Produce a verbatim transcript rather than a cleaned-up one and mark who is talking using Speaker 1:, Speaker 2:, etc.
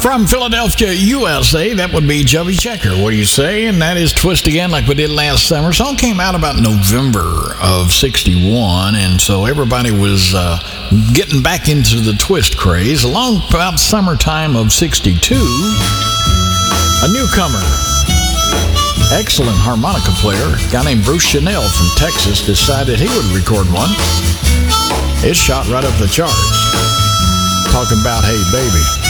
Speaker 1: From Philadelphia, U S A, that would be Chubby Checker. What do you say? And that is Twist Again, like we did last summer. Song came out about November of sixty-one, and so everybody was uh, getting back into the twist craze. Along about summertime of sixty-two, a newcomer, excellent harmonica player, a guy named Bruce Chanel from Texas, decided he would record one. It shot right up the charts. Talking about Hey Baby.